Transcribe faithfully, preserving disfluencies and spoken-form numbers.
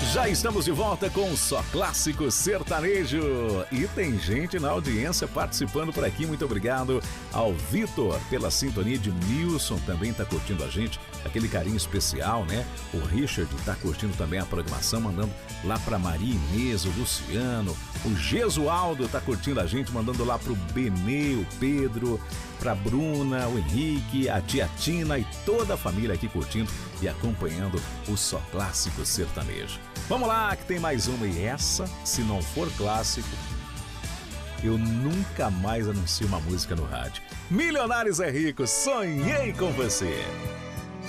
Já estamos de volta com o Só Clássico Sertanejo. E tem gente na audiência participando por aqui. Muito obrigado ao Vitor pela sintonia. De Nilson também tá curtindo a gente. Aquele carinho especial, né? O Richard tá curtindo também a programação, mandando lá pra Maria Inês, o Luciano. O Gesualdo tá curtindo a gente, mandando lá pro Benê, o Pedro, pra Bruna, o Henrique, a tia Tina e toda a família aqui curtindo e acompanhando o Só Clássico Sertanejo. Vamos lá, que tem mais uma. E essa, se não for clássico, eu nunca mais anuncio uma música no rádio. Milionários é Rico, sonhei com você.